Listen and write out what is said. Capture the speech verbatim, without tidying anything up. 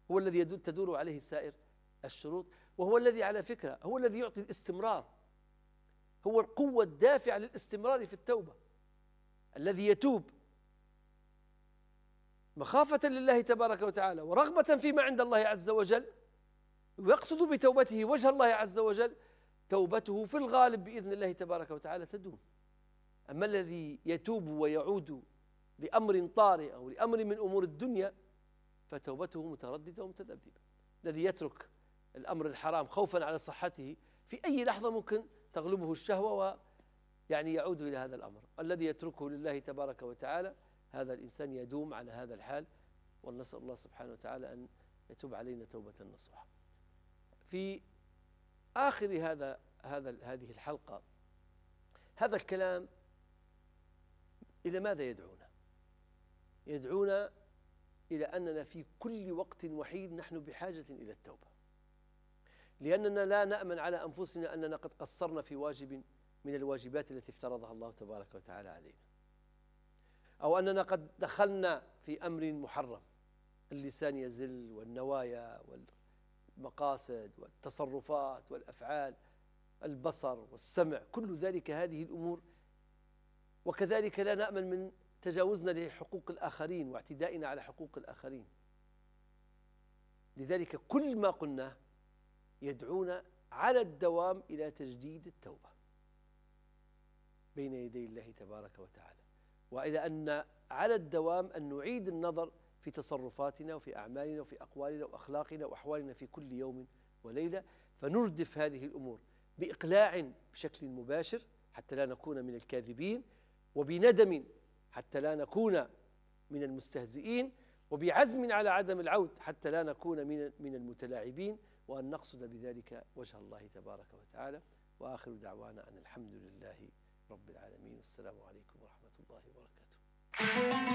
هو الذي تدور عليه سائر الشروط، وهو الذي على فكرة هو الذي يعطي الاستمرار، هو القوة الدافعة للاستمرار في التوبة. الذي يتوب مخافة لله تبارك وتعالى ورغبة فيما عند الله عز وجل ويقصد بتوبته وجه الله عز وجل، توبته في الغالب بإذن الله تبارك وتعالى تدوم. أما الذي يتوب ويعود لأمر طارئ أو لأمر من أمور الدنيا فتوبته مترددة ومتذبذبة. الذي يترك الأمر الحرام خوفا على صحته في أي لحظة ممكن تغلبه الشهوة ويعني يعود إلى هذا الأمر. الذي يتركه لله تبارك وتعالى هذا الإنسان يدوم على هذا الحال، ونسأل الله سبحانه وتعالى أن يتوب علينا توبة نصوحة. في آخر هذا هذا هذه الحلقة هذا الكلام إلى ماذا يدعونا؟ يدعونا إلى أننا في كل وقت وحيد نحن بحاجة إلى التوبة، لأننا لا نأمن على أنفسنا أننا قد قصرنا في واجب من الواجبات التي افترضها الله تبارك وتعالى علينا، أو أننا قد دخلنا في أمر محرم. اللسان يزل والنوايا والمقاصد والتصرفات والأفعال، البصر والسمع، كل ذلك هذه الأمور. وكذلك لا نأمن من تجاوزنا لحقوق الآخرين واعتدائنا على حقوق الآخرين. لذلك كل ما قلناه يدعونا على الدوام إلى تجديد التوبة بين يدي الله تبارك وتعالى، وإلى أن على الدوام أن نعيد النظر في تصرفاتنا وفي أعمالنا وفي أقوالنا وأخلاقنا وأحوالنا في كل يوم وليلة، فنردف هذه الأمور بإقلاع بشكل مباشر حتى لا نكون من الكاذبين، وبندم حتى لا نكون من المستهزئين، وبعزم على عدم العود حتى لا نكون من من المتلاعبين، وأن نقصد بذلك وجه الله تبارك وتعالى. وآخر دعوانا أن الحمد لله رب العالمين، والسلام عليكم ورحمة الله وبركاته.